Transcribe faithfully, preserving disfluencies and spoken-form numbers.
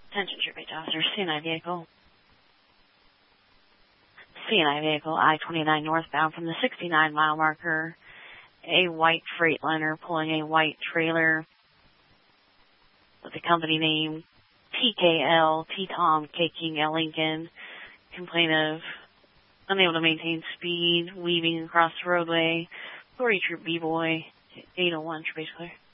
Attention Troop H officers, C N I vehicle. C N I vehicle, I twenty-nine northbound from the sixty-nine mile marker. A white Freightliner pulling a white trailer with the company name T K L, T Tom, K King, L Lincoln. Complaint of unable to maintain speed, weaving across the roadway. Authority Troop B-Boy, eight oh one, Troop H clear.